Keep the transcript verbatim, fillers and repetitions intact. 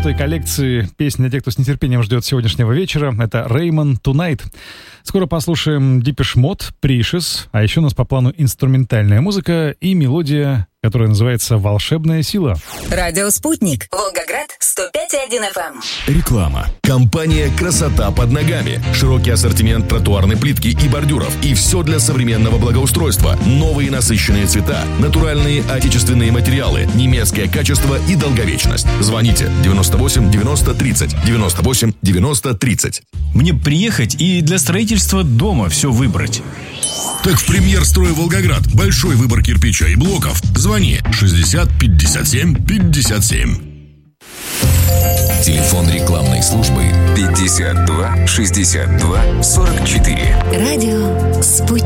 той коллекции песен для тех, кто с нетерпением ждет сегодняшнего вечера. Это Raymond Tonight. Скоро послушаем Depeche Mode, Precious, а еще у нас по плану инструментальная музыка и мелодия, которая называется «Волшебная сила». Радио «Спутник». Волгоград, сто пять и один эф эм. Реклама. Компания «Красота под ногами». Широкий ассортимент тротуарной плитки и бордюров. И все для современного благоустройства. Новые насыщенные цвета, натуральные отечественные материалы, немецкое качество и долговечность. Звоните девяносто восемь девяносто тридцать, девяносто восемь девяносто тридцать. Мне приехать и для строительства дома все выбрать. Так в «Премьер-строй Волгоград» большой выбор кирпича и блоков. Звони шестьдесят пятьдесят семь пятьдесят семь. Телефон рекламной службы пятьдесят два шестьдесят два сорок четыре. Радио «Спутник».